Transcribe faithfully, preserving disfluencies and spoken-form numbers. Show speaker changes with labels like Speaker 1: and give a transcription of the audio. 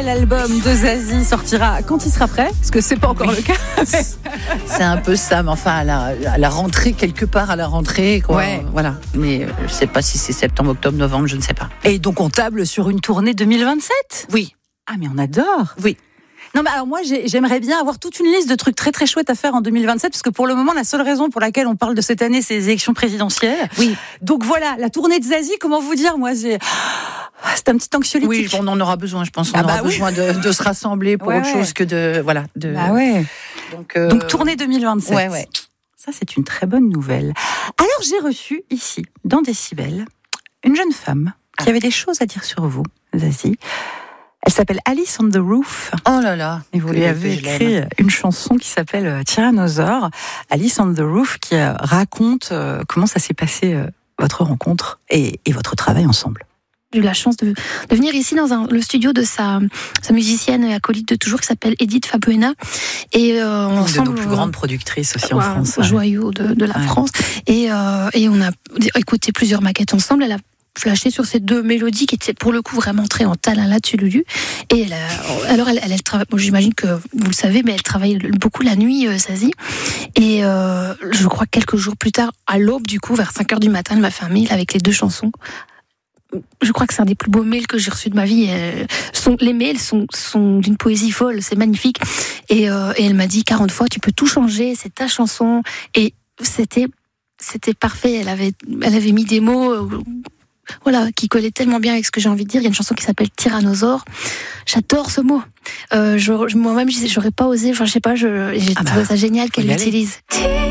Speaker 1: nouvel album de Zazie sortira quand il sera prêt, parce que c'est pas encore le cas.
Speaker 2: C'est un peu ça, mais enfin à la, à la rentrée, quelque part à la rentrée, quoi.
Speaker 1: Ouais.
Speaker 2: Voilà. Mais euh, je sais pas si c'est septembre, octobre, novembre, je ne sais pas.
Speaker 1: Et donc on table sur une tournée deux mille vingt-sept.
Speaker 2: Oui.
Speaker 1: Ah mais on adore.
Speaker 2: Oui.
Speaker 1: Non, mais alors moi, j'ai, j'aimerais bien avoir toute une liste de trucs très très chouettes à faire en deux mille vingt-sept, parce que pour le moment, la seule raison pour laquelle on parle de cette année, c'est les élections présidentielles.
Speaker 2: Oui.
Speaker 1: Donc voilà, la tournée de Zazie, comment vous dire, moi, j'ai... c'est un petit anxiolytique.
Speaker 2: Oui, on en aura besoin, je pense. On
Speaker 1: Ah
Speaker 2: aura
Speaker 1: bah oui.
Speaker 2: besoin de, de se rassembler pour
Speaker 1: Ouais,
Speaker 2: autre
Speaker 1: ouais.
Speaker 2: chose que de... Voilà. De...
Speaker 1: Bah ouais.
Speaker 2: Donc, euh...
Speaker 1: Donc tournée deux mille vingt-sept.
Speaker 2: Ouais, ouais.
Speaker 1: Ça, c'est une très bonne nouvelle. Alors, j'ai reçu ici, dans Décibel, une jeune femme qui
Speaker 2: ah.
Speaker 1: avait des choses à dire sur vous, Zazie. Elle s'appelle Alice on the Roof.
Speaker 2: Oh là là.
Speaker 1: Et vous lui avez écrit une chanson qui s'appelle Tyrannosaure. Alice on the Roof qui raconte comment ça s'est passé, votre rencontre et, et votre travail ensemble.
Speaker 3: J'ai eu la chance de, de venir ici dans un, le studio de sa, sa musicienne et acolyte de toujours qui s'appelle Edith Fabuena. Et euh,
Speaker 2: une
Speaker 3: ensemble,
Speaker 2: de nos plus grandes productrices aussi
Speaker 3: ouais,
Speaker 2: en France.
Speaker 3: Joyau de, de la
Speaker 2: ouais.
Speaker 3: France. Et, euh, et on a écouté plusieurs maquettes ensemble. Elle a flashé sur ces deux mélodies qui étaient pour le coup vraiment très en talala Tululu. Et elle a, alors elle, elle, elle travaille, bon, j'imagine que vous le savez, mais elle travaille beaucoup la nuit, euh, Zazie. Et euh, je crois que quelques jours plus tard, à l'aube du coup, vers cinq heures du matin, elle m'a fait un mail avec les deux chansons. Je crois que c'est un des plus beaux mails que j'ai reçus de ma vie. Elles sont, les mails sont, sont d'une poésie folle, c'est magnifique. Et, euh, et elle m'a dit quarante fois, tu peux tout changer, c'est ta chanson. Et c'était, c'était parfait. Elle avait, elle avait mis des mots, euh, voilà, qui collaient tellement bien avec ce que j'ai envie de dire. Il y a une chanson qui s'appelle Tyrannosaure. J'adore ce mot. Euh, je, moi-même, j'aurais pas osé. Enfin, je sais pas. Je, j'ai
Speaker 2: ah bah,
Speaker 3: trouvé ça génial qu'elle l'utilise.